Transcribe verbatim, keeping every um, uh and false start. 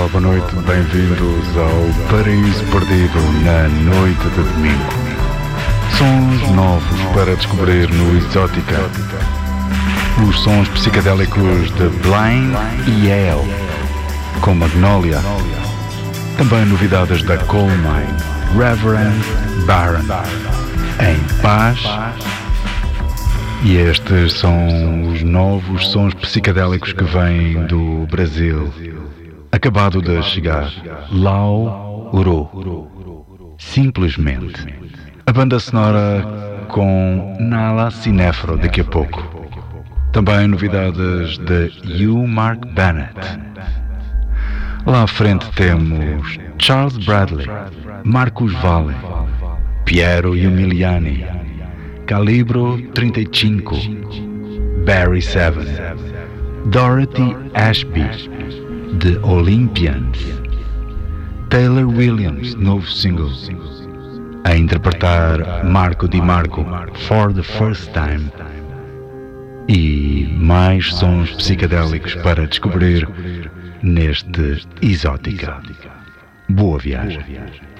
Olá, boa noite, bem-vindos ao Paraíso Perdido na noite de domingo. Sons novos para descobrir no Exótica. Os sons psicadélicos de Blind e Ale, com Magnolia. Também novidades da Coal Mine, Reverend Baron, Em Paz. E estes são os novos sons psicadélicos que vêm do Brasil. Acabado de chegar, Lau Uru. Simplesmente. A banda sonora com Nala Cinefro daqui a pouco. Também novidades de Hugh Mark Bennett. Lá à frente temos Charles Bradley, Marcus Valle, Piero Umiliani, Calibro trinta e cinco, Barry Seven, Dorothy Ashby, The Olympians, Taylor Williams, novo single, a interpretar Marco Di Marco, For the First Time, e mais sons psicadélicos para descobrir neste Exótica. Boa viagem.